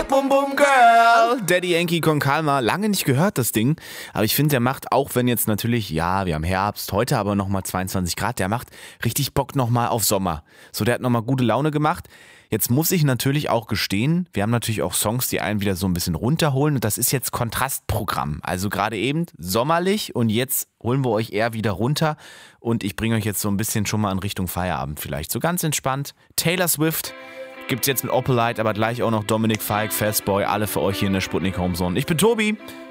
your Bum Bum Girl. Daddy Yankee con Calma, lange nicht gehört das Ding, aber ich finde, der macht, auch wenn jetzt natürlich, ja, wir haben Herbst, heute aber nochmal 22 Grad, der macht richtig Bock nochmal auf Sommer. So, der hat nochmal gute Laune gemacht. Jetzt muss ich natürlich auch gestehen, wir haben natürlich auch Songs, die einen wieder so ein bisschen runterholen und das ist jetzt Kontrastprogramm. Also gerade eben sommerlich und jetzt holen wir euch eher wieder runter und ich bringe euch jetzt so ein bisschen schon mal in Richtung Feierabend vielleicht. So ganz entspannt. Taylor Swift gibt's jetzt mit Opalite, aber gleich auch noch Dominic Fike, Fastboy, alle für euch hier in der Sputnik Homezone. Ich bin Tobi.